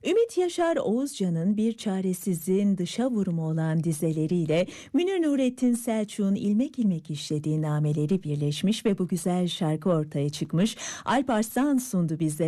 Ümit Yaşar Oğuzcan'ın Bir Çaresizin Dışa Vurumu olan dizeleriyle Münir Nurettin Selçuk'un ilmek ilmek işlediği nameleri birleşmiş ve bu güzel şarkı ortaya çıkmış. Alp Arslan sundu bizlere.